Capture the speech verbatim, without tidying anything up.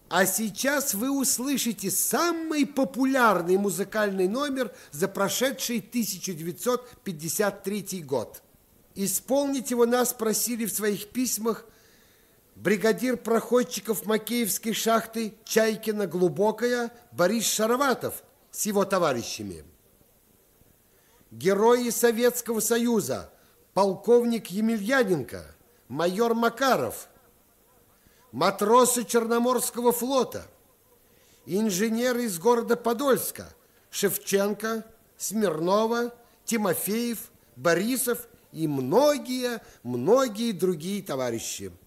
А сейчас вы услышите самый популярный музыкальный номер за прошедший тысяча девятьсот пятьдесят третий год. Исполнить его нас просили в своих письмах бригадир проходчиков Макеевской шахты Чайкина-Глубокая Борис Шароватов с его товарищами. Герои Советского Союза полковник Емельяненко, майор Макаров, матросы Черноморского флота, инженеры из города Подольска Шевченко, Смирнова, Тимофеев, Борисов и многие-многие другие товарищи.